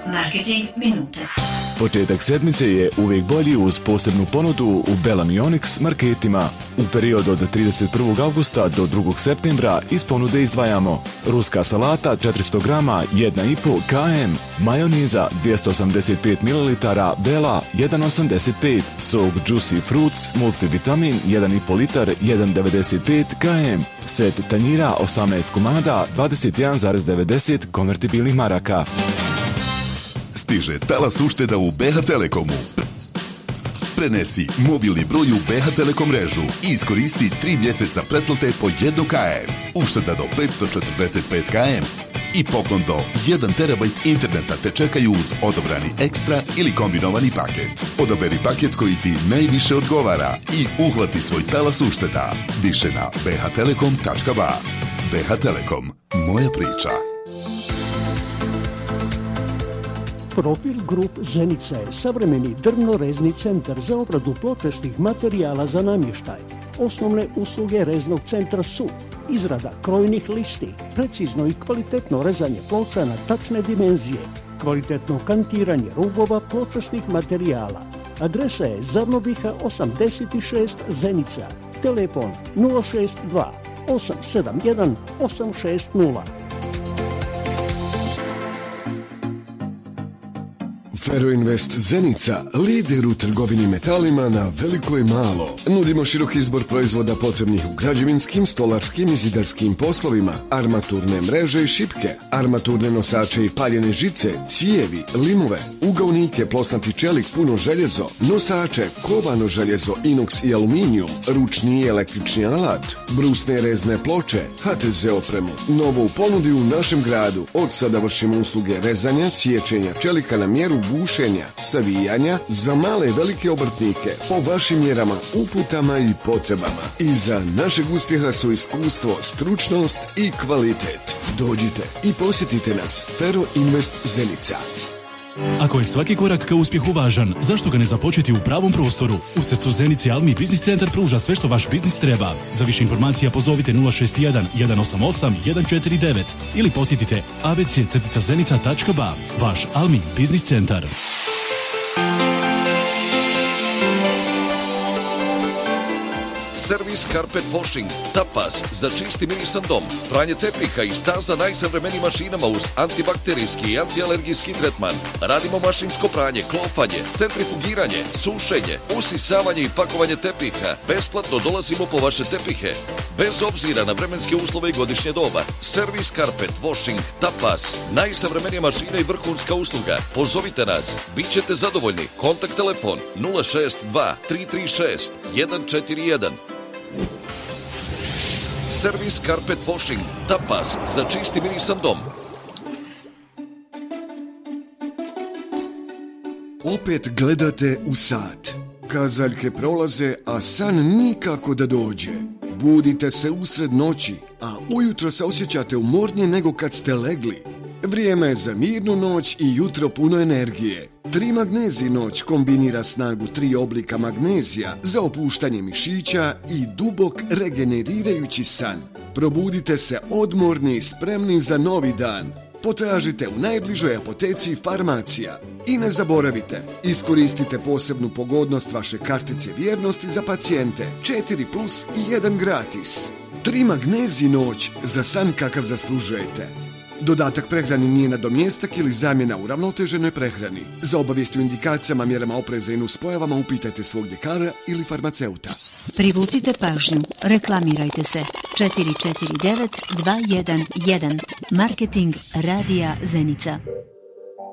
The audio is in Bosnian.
Marketing minute. Početak sedmice je uvijek bolji uz posebnu ponudu u Bellamy Onyx marketima. U periodu od 31. augusta do 2. septembra iz ponude izdvajamo ruska salata 400 grama 1,5 km, majoniza 285 ml Bella 1,85, sok Juicy Fruits multivitamin 1,5 litar 1,95 km, set tanjira 18 komada 21,90 konvertibilnih maraka. Stiže talas ušteda u BH Telekomu. Prenesi mobilni broj u BH Telekom mrežu i iskoristi 3 mjeseca pretplate po 1 km. Ušteda do 545 km i poklon do 1 terabajt interneta te čekaju uz odobrani ekstra ili kombinovani paket. Odaberi paket koji ti najviše odgovara i uhvati svoj talas ušteda. Više na bhtelekom.ba. BH Telekom. Moja priča. Profil Grup Zenica je savremeni drvno-rezni centar za obradu pločastih materijala za namještaj. Osnovne usluge reznog centra su izrada krojnih listi, precizno i kvalitetno rezanje ploča na tačne dimenzije, kvalitetno kantiranje rubova pločastih materijala. Adresa je Zavnobiha 86 Zenica, telefon 062 871 860. Feroinvest Zenica, lider u trgovini metalima na veliko i malo. Nudimo širok izbor proizvoda potrebnih u građevinskim, stolarskim i zidarskim poslovima, armaturne mreže i šipke, armaturne nosače i paljene žice, cijevi, limove, ugaonike, plosnati čelik, puno željezo, nosače, kovano željezo, inoks i aluminijum, ručni i električni alat, brusne rezne ploče, HTZ opremu. Novo u ponudi u našem gradu. Od sada vršimo usluge rezanja, sječenja čelika na mjeru, bušenja, savijanja za male i velike obrtnike po vašim mjerama, uputama i potrebama. Iza našeg uspjeha su iskustvo, stručnost i kvalitet. Dođite i posjetite nas. Fero Invest Zenica. Ako je svaki korak ka uspjehu važan, zašto ga ne započeti u pravom prostoru? U srcu Zenice Almi Biznis Centar pruža sve što vaš biznis treba. Za više informacija pozovite 061 188 149 ili posjetite abc-zenica.ba. Vaš Almi Biznis Centar. Servis Carpet Washing, tapas za čisti mirisan dom, pranje tepiha i staza najsavremenijim mašinama uz antibakterijski i antialergijski tretman. Radimo mašinsko pranje, klofanje, centrifugiranje, sušenje, usisavanje i pakovanje tepiha. Besplatno dolazimo po vaše tepihe. Bez obzira na vremenske uslove i godišnje doba. Servis Carpet Washing, tapas, najsavremenija mašina i vrhunska usluga. Pozovite nas, bit ćete zadovoljni. Kontakt telefon 062 336 141. Servis Carpet Washing, tapas za čisti mirisan dom. Opet gledate u sat. Kazaljke prolaze, a san nikako da dođe. Budite se usred noći, a ujutro se osjećate umornije nego kad ste legli. Vrijeme je za mirnu noć i jutro puno energije. 3 magnezij noć kombinira snagu 3 oblika magnezija za opuštanje mišića i dubok regenerirajući san. Probudite se odmorni i spremni za novi dan. Potražite u najbližoj apoteci Farmacija. I ne zaboravite, iskoristite posebnu pogodnost vaše kartice vjernosti za pacijente. 4+ i 1 gratis. 3 magnezij noć za san kakav zaslužujete. Dodatak prehrani nije nadomjestak ili zamjena uravnoteženoj prehrani. Za obavijesti o indikacijama, mjerama opreza i nuspojavama upitajte svog ljekara ili farmaceuta. Privucite pažnju. Reklamirajte se. 449 211. Marketing Radija Zenica.